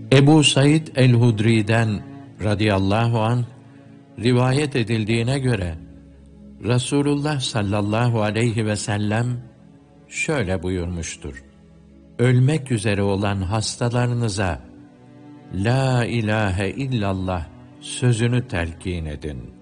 Ebu Said el-Hudri'den radıyallahu anh rivayet edildiğine göre Resulullah sallallahu aleyhi ve sellem şöyle buyurmuştur: ölmek üzere olan hastalarınıza La ilahe illallah sözünü telkin edin.